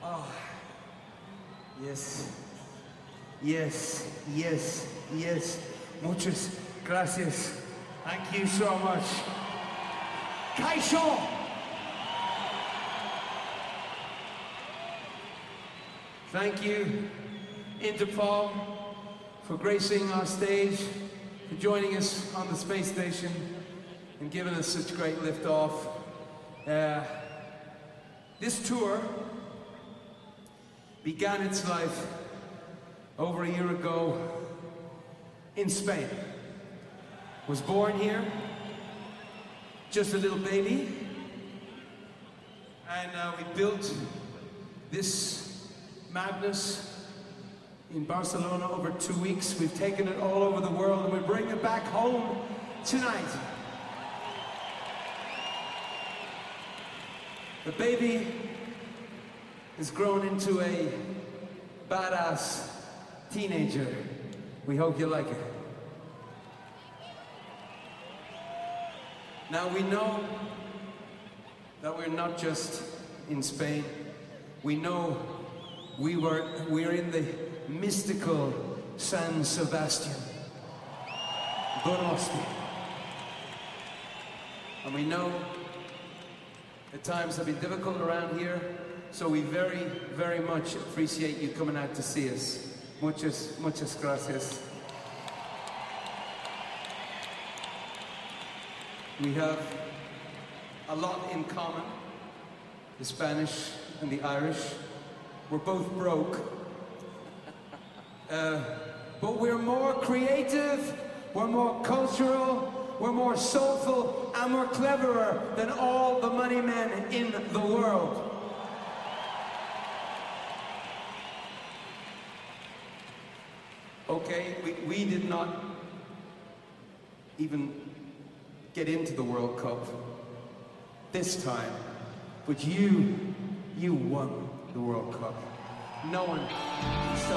Yes, yes, yes, yes. Muchas gracias. Thank you so much. Kaisho! Thank you, Interpol, for gracing our stage, for joining us on the space station and giving us such great lift-off. This tour began its life over a year ago in Spain. Was born here, just a little baby, and we built this madness in Barcelona over 2 weeks. We've taken it all over the world and we're bringing it back home tonight. The baby has grown into a badass teenager. We hope you like it. Now we know that we're not just in Spain. We know we're in the mystical San Sebastian, Donosti. And we know the times have been difficult around here, so we very, very much appreciate you coming out to see us. Muchas gracias. We have a lot in common, the Spanish and the Irish. We're both broke, but we're more creative, we're more cultural, we're more soulful, and we're cleverer than all the money men in the world. Okay, we did not even get into the World Cup this time, but you won the World Cup. No one